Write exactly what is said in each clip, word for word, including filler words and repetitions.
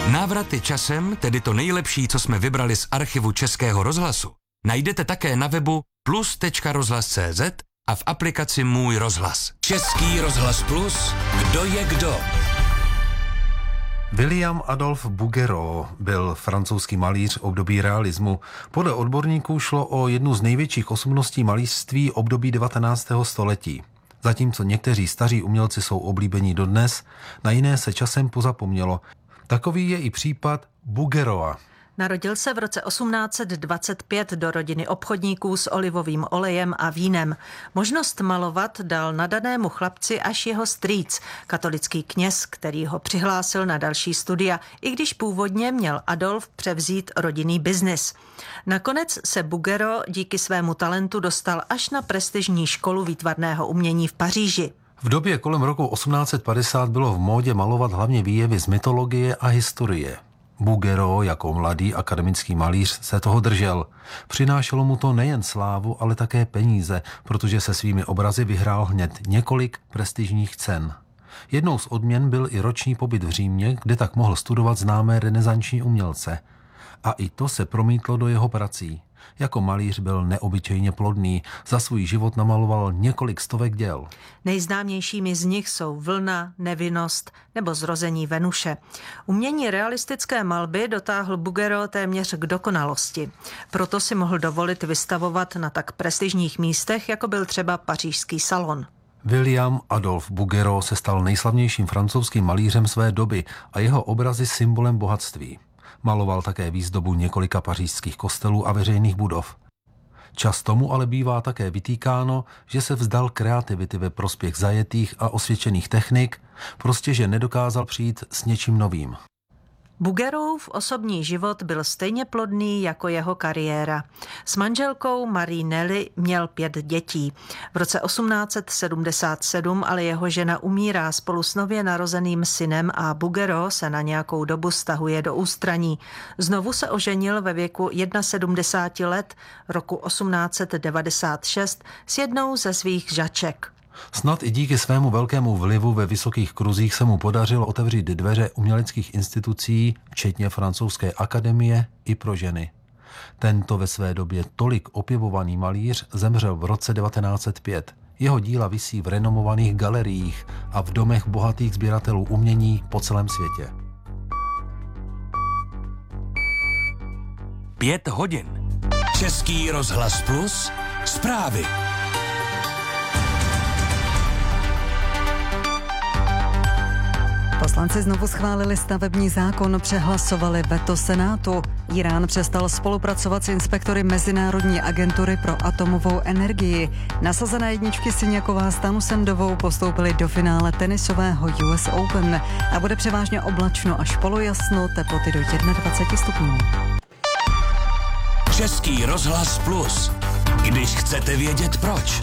Návraty časem, tedy to nejlepší, co jsme vybrali z archivu Českého rozhlasu, najdete také na webu plus tečka rozhlas tečka cé zet a v aplikaci Můj rozhlas. Český rozhlas Plus, kdo je kdo? William Adolphe Bouguereau byl francouzský malíř období realismu. Podle odborníků šlo o jednu z největších osobností malířství období devatenáctého století. Zatímco někteří staří umělci jsou oblíbení dodnes, na jiné se časem pozapomnělo. Takový je i případ Bouguereaua. Narodil se v roce osmnáct set dvacet pět do rodiny obchodníků s olivovým olejem a vínem. Možnost malovat dal nadanému chlapci až jeho strýc, katolický kněz, který ho přihlásil na další studia, i když původně měl Adolf převzít rodinný biznis. Nakonec se Bouguereau díky svému talentu dostal až na prestižní školu výtvarného umění v Paříži. V době kolem roku osmnáct set padesát bylo v módě malovat hlavně výjevy z mytologie a historie. Bouguereau jako mladý akademický malíř se toho držel. Přinášelo mu to nejen slávu, ale také peníze, protože se svými obrazy vyhrál hned několik prestižních cen. Jednou z odměn byl i roční pobyt v Římě, kde tak mohl studovat známé renesanční umělce. A i to se promítlo do jeho prací. Jako malíř byl neobyčejně plodný, za svůj život namaloval několik stovek děl. Nejznámějšími z nich jsou Vlna, Nevinnost nebo Zrození Venuše. Umění realistické malby dotáhl Bouguereau téměř k dokonalosti. Proto si mohl dovolit vystavovat na tak prestižních místech, jako byl třeba pařížský salon. William Adolphe Bouguereau se stal nejslavnějším francouzským malířem své doby a jeho obrazy symbolem bohatství. Maloval také výzdobu několika pařížských kostelů a veřejných budov. Čas tomu ale bývá také vytýkáno, že se vzdal kreativity ve prospěch zajetých a osvědčených technik, prostě že nedokázal přijít s něčím novým. Bouguereauův osobní život byl stejně plodný jako jeho kariéra. S manželkou Marie Nelly měl pět dětí. V roce osmnáct set sedmdesát sedm ale jeho žena umírá spolu s nově narozeným synem a Bouguereau se na nějakou dobu stahuje do ústraní. Znovu se oženil ve věku sedmdesáti jednoho let roku osmnáct set devadesát šest s jednou ze svých žaček. Snad i díky svému velkému vlivu ve vysokých kruzích se mu podařilo otevřít dveře uměleckých institucí, včetně francouzské akademie, i pro ženy. Tento ve své době tolik opěvovaný malíř zemřel v roce devatenáct set pět. Jeho díla visí v renomovaných galeriích a v domech bohatých sběratelů umění po celém světě. Pět hodin. Český rozhlas Plus, zprávy. Poslanci znovu schválili stavební zákon, přehlasovali veto Senátu. Irán přestal spolupracovat s inspektory Mezinárodní agentury pro atomovou energii. Nasazené jedničky Siňaková s Tanusendovou postoupily do finále tenisového U S Open a bude převážně oblačno až polojasno, teploty do dvacet jedna stupňů. Český rozhlas Plus. Když chcete vědět proč.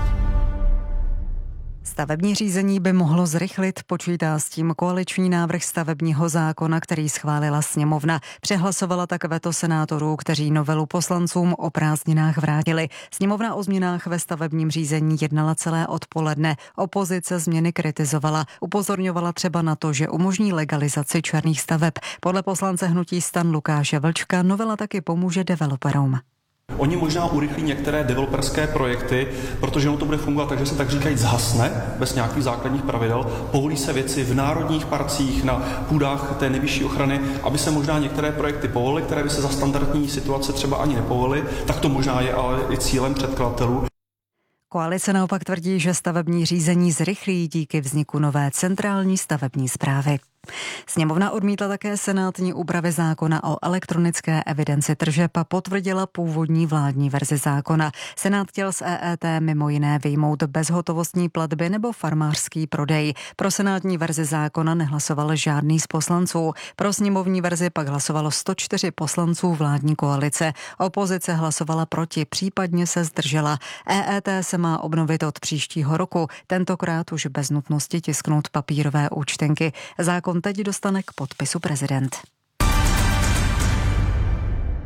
Stavební řízení by mohlo zrychlit, počítá s tím koaliční návrh stavebního zákona, který schválila sněmovna. Přehlasovala tak veto senátorů, kteří novelu poslancům o prázdninách vrátili. Sněmovna o změnách ve stavebním řízení jednala celé odpoledne. Opozice změny kritizovala. Upozorňovala třeba na to, že umožní legalizaci černých staveb. Podle poslance hnutí STAN Lukáše Vlčka novela taky pomůže developerům. Oni možná urychlí některé developerské projekty, protože ono to bude fungovat tak, že se tak říkají zhasne bez nějakých základních pravidel, povolí se věci v národních parcích, na půdách té nejvyšší ochrany, aby se možná některé projekty povolily, které by se za standardní situace třeba ani nepovolily, tak to možná je ale i cílem předkladatelů. Koalice naopak tvrdí, že stavební řízení zrychlí díky vzniku nové centrální stavební správy. Sněmovna odmítla také senátní úpravy zákona o elektronické evidenci tržeb a potvrdila původní vládní verzi zákona. Senát chtěl z E E T mimo jiné vyjmout bezhotovostní platby nebo farmářský prodej. Pro senátní verzi zákona nehlasoval žádný z poslanců. Pro sněmovní verzi pak hlasovalo sto čtyři poslanců vládní koalice. Opozice hlasovala proti, případně se zdržela. E E T se má obnovit od příštího roku, tentokrát už bez nutnosti tisknout papírové účtenky. Zákon teď dostane k podpisu prezident.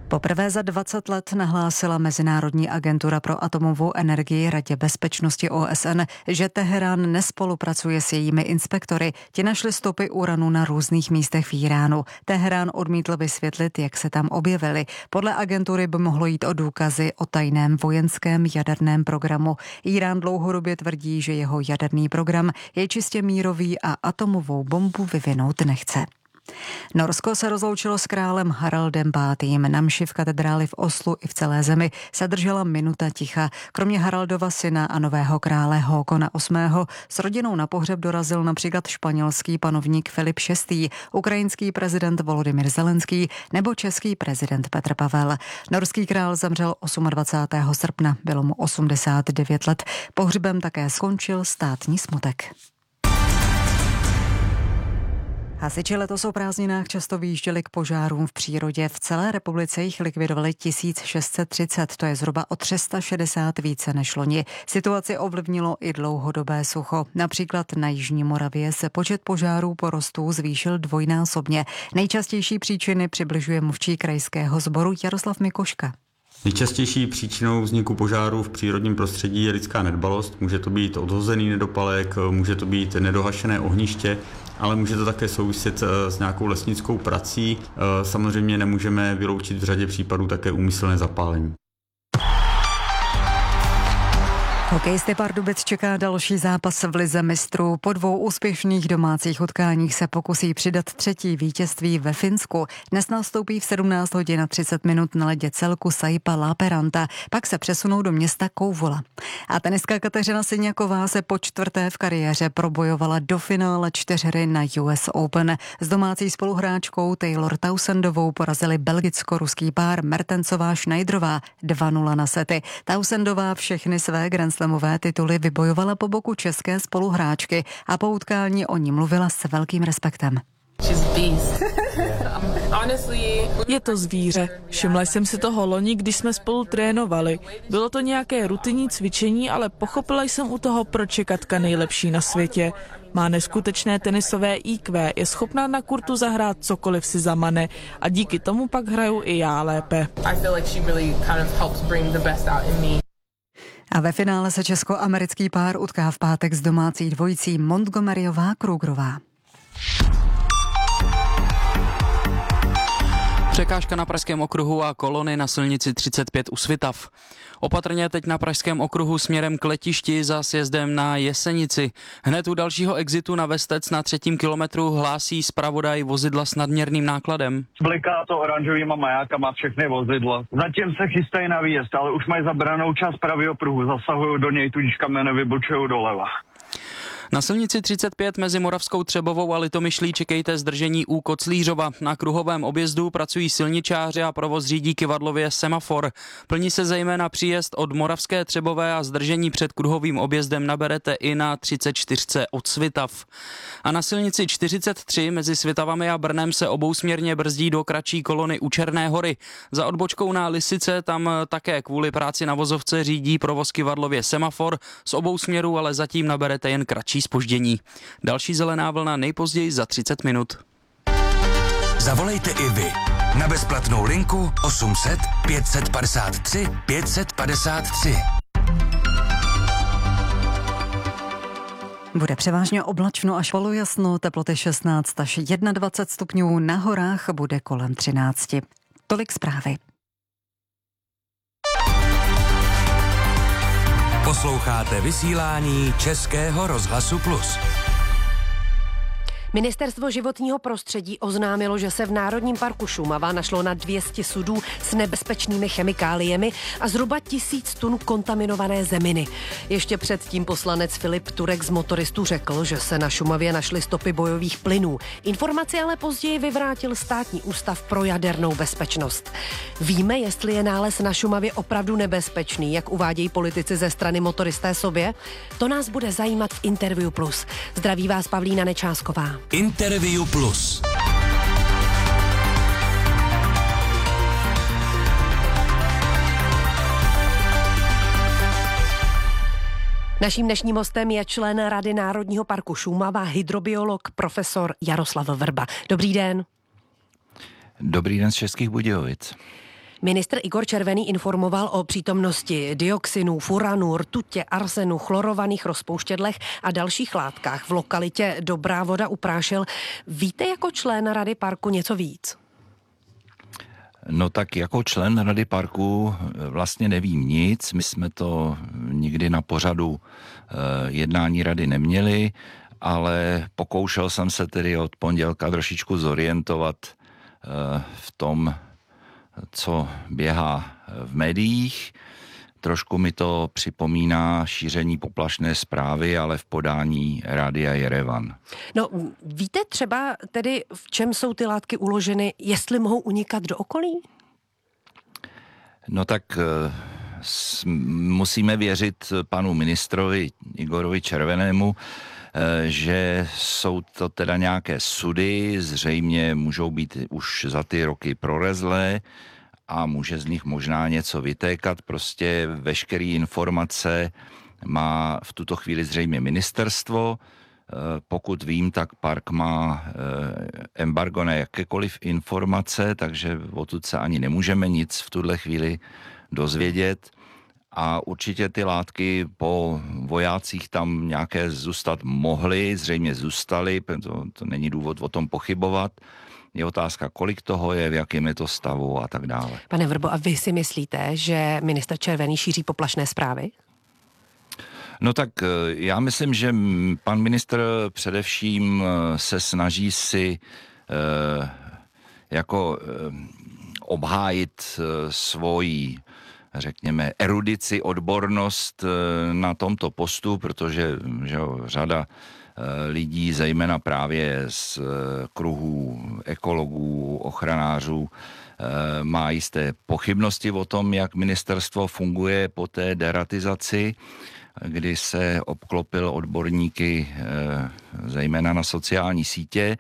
Poprvé za dvacet let nahlásila Mezinárodní agentura pro atomovou energii Radě bezpečnosti O S N, že Teherán nespolupracuje s jejími inspektory. Ti našli stopy uranu na různých místech v Íránu. Teherán odmítl vysvětlit, jak se tam objevily. Podle agentury by mohlo jít o důkazy o tajném vojenském jaderném programu. Írán dlouhodobě tvrdí, že jeho jaderný program je čistě mírový a atomovou bombu vyvinout nechce. Norsko se rozloučilo s králem Haraldem pátým. Na mši v katedráli v Oslu i v celé zemi se držela minuta ticha. Kromě Haraldova syna a nového krále Hákona osmého s rodinou na pohřeb dorazil například španělský panovník Filip šestý, ukrajinský prezident Volodymyr Zelenský nebo český prezident Petr Pavel. Norský král zemřel dvacátého osmého srpna, bylo mu osmdesát devět let. Pohřbem také skončil státní smutek. Hasiči letos o prázdninách často vyjížděli k požárům v přírodě. V celé republice jich likvidovali tisíc šest set třicet, to je zhruba o tři sta šedesát více než loni. Situaci ovlivnilo i dlouhodobé sucho. Například na Jižní Moravě se počet požárů porostů zvýšil dvojnásobně. Nejčastější příčiny přibližuje mluvčí krajského sboru Jaroslav Mikoška. Nejčastější příčinou vzniku požáru v přírodním prostředí je lidská nedbalost. Může to být odhozený nedopalek, může to být nedohašené ohniště, ale může to také souviset s nějakou lesnickou prací. Samozřejmě nemůžeme vyloučit v řadě případů také úmyslné zapálení. Hokejisty Pardubic čeká další zápas v lize mistrů. Po dvou úspěšných domácích utkáních se pokusí přidat třetí vítězství ve Finsku. Dnes nastoupí v sedmnáct hodin a třicet minut na ledě celku Saipa Lappeenranta, pak se přesunou do města Kouvola. A tenistka Kateřina Siniaková se po čtvrté v kariéře probojovala do finále čtyřhry na U S Open. S domácí spoluhráčkou Taylor Townsendovou porazili belgicko-ruský pár Mertensová-Schneiderová dva nula na sety. Townsendová všechny své Grand slamové tituly vybojovala po boku české spoluhráčky a po utkání o ní mluvila s velkým respektem. Je to zvíře. Všimla jsem si toho loni, když jsme spolu trénovali. Bylo to nějaké rutinní cvičení, ale pochopila jsem u toho, proč je Katka nejlepší na světě. Má neskutečné tenisové í kvé, je schopná na kurtu zahrát cokoliv si zamane a díky tomu pak hraju i já lépe. A ve finále se česko-americký pár utká v pátek s domácí dvojicí Montgomeryová-Krugerová. Překážka na Pražském okruhu a kolony na silnici třicet pět u Svitav. Opatrně teď na Pražském okruhu směrem k letišti za sjezdem na Jesenici. Hned u dalšího exitu na Vestec na třetím kilometru hlásí zpravodaj vozidla s nadměrným nákladem. Bliká to oranžovýma majákama všechny vozidla. Zatím se chystají na výjezd, ale už mají zabranou část pravého pruhu, zasahují do něj, tudíž kameny vybočují doleva. Na silnici třicet pět mezi Moravskou Třebovou a Litomyšlí čekejte zdržení u Koclířova. Na kruhovém objezdu pracují silničáři a provoz řídí kyvadlově semafor. Plní se zejména příjezd od Moravské Třebové a zdržení před kruhovým objezdem naberete i na třicet čtyřce od Svitav. A na silnici čtyřicet tři mezi Svitavami a Brnem se obousměrně brzdí do kratší kolony u Černé Hory. Za odbočkou na Lisice tam také kvůli práci na vozovce řídí provoz kyvadlově semafor. Z obou směrů ale zatím naberete jen kratší zpoždění. Další zelená vlna nejpozději za třicet minut. Zavolejte i vy na bezplatnou linku osm set pět set padesát tři pět set padesát tři. Bude převážně oblačno až polojasno, teploty šestnáct až dvacet jedna stupňů, na horách bude kolem třináct. Tolik zprávy. Posloucháte vysílání Českého rozhlasu Plus. Ministerstvo životního prostředí oznámilo, že se v Národním parku Šumava našlo na dvě stě sudů s nebezpečnými chemikáliemi a zhruba tisíc tun kontaminované zeminy. Ještě předtím poslanec Filip Turek z motoristů řekl, že se na Šumavě našly stopy bojových plynů. Informaci ale později vyvrátil Státní ústav pro jadernou bezpečnost. Víme, jestli je nález na Šumavě opravdu nebezpečný, jak uvádějí politici ze strany Motoristé sobě? To nás bude zajímat v Interview Plus. Zdraví vás Pavlína Nečásková. Interview Plus. Naším dnešním hostem je člen Rady Národního parku Šumava, hydrobiolog profesor Jaroslav Vrba. Dobrý den. Dobrý den z Českých Budějovic. Ministr Igor Červený informoval o přítomnosti dioxinů, furanů, rtutě, arsenu, chlorovaných rozpouštědlech a dalších látkách v lokalitě Dobrá Voda u Prášil. Víte jako člen Rady parku něco víc? No tak jako člen Rady parku vlastně nevím nic. My jsme to nikdy na pořadu jednání rady neměli, ale pokoušel jsem se tedy od pondělka trošičku zorientovat v tom, co běhá v médiích. Trošku mi to připomíná šíření poplašné zprávy, ale v podání Rádia Jerevan. No, víte třeba tedy, v čem jsou ty látky uloženy, jestli mohou unikat do okolí? No tak s, musíme věřit panu ministrovi Igorovi Červenému, že jsou to teda nějaké sudy, zřejmě můžou být už za ty roky prorezlé a může z nich možná něco vytékat. Prostě veškeré informace má v tuto chvíli zřejmě ministerstvo. Pokud vím, tak park má embargo na jakékoliv informace, takže odtud se ani nemůžeme nic v tuhle chvíli dozvědět. A určitě ty látky po vojácích tam nějaké zůstat mohly, zřejmě zůstaly, to, to není důvod o tom pochybovat. Je otázka, kolik toho je, v jakém je to stavu a tak dále. Pane Vrbo, a vy si myslíte, že ministr Červený šíří poplašné zprávy? No tak já myslím, že pan ministr především se snaží si eh, jako eh, obhájit svoji, řekněme, erudici, odbornost na tomto postu, protože že jo, řada lidí, zejména právě z kruhů ekologů, ochranářů, má jisté pochybnosti o tom, jak ministerstvo funguje po té deratizaci, kdy se obklopil odborníky zejména na sociální sítě.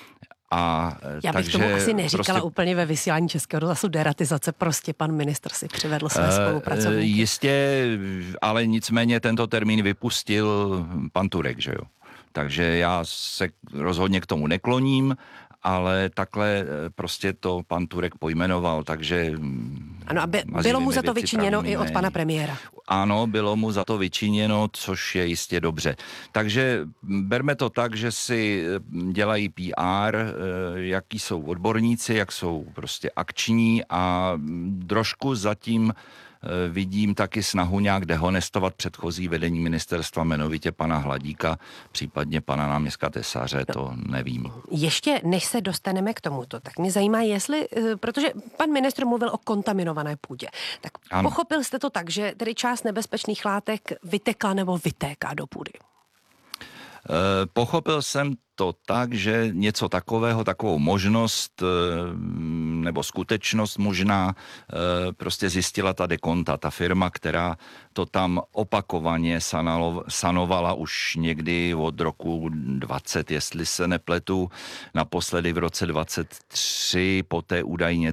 A Já bych takže tomu asi neříkala prostě, úplně ve vysílání Českého rozhlasu deratizace, prostě pan ministr si přivedl své spolupracovníky. Jistě, ale nicméně tento termín vypustil pan Turek, že jo. Takže já se rozhodně k tomu nekloním, ale takhle prostě to pan Turek pojmenoval, takže... Ano, a by, bylo mu za to vyčiněno i od pana premiéra. Ano, bylo mu za to vyčiněno, což je jistě dobře. Takže berme to tak, že si dělají P R, jaký jsou odborníci, jak jsou prostě akční a trošku zatím vidím taky snahu nějak dehonestovat předchozí vedení ministerstva, jmenovitě pana Hladíka, případně pana náměstka Tesaře, to nevím. Ještě než se dostaneme k tomuto, tak mě zajímá, jestli, protože pan ministr mluvil o kontaminované půdě, tak ano. Pochopil jste to tak, že tedy část nebezpečných látek vytekla nebo vytéká do půdy? Pochopil jsem to tak, že něco takového, takovou možnost nebo skutečnost možná prostě zjistila ta Dekonta, ta firma, která to tam opakovaně sanovala už někdy od roku dvacet, jestli se nepletu, naposledy v roce dvacet tři, poté údajně